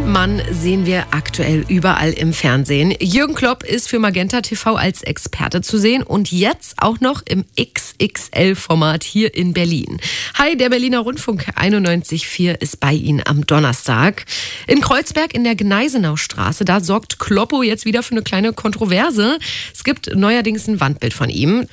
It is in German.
Mann sehen wir aktuell überall im Fernsehen. Jürgen Klopp ist für Magenta TV als Experte zu sehen und jetzt auch noch im XXL-Format hier in Berlin. Hi, der Berliner Rundfunk 91.4 ist bei Ihnen am Donnerstag. In Kreuzberg in der Gneisenaustraße, da sorgt Kloppo jetzt wieder für eine kleine Kontroverse. Es gibt neuerdings ein Wandbild von ihm.